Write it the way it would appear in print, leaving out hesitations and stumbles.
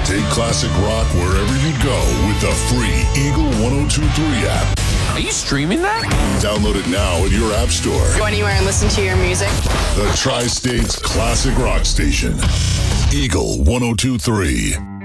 Take classic rock wherever you go with the free Eagle 1023 app. Are you streaming that? Download it now at your app store. Go anywhere and listen to your music. The Tri-State's classic rock station. Eagle 1023.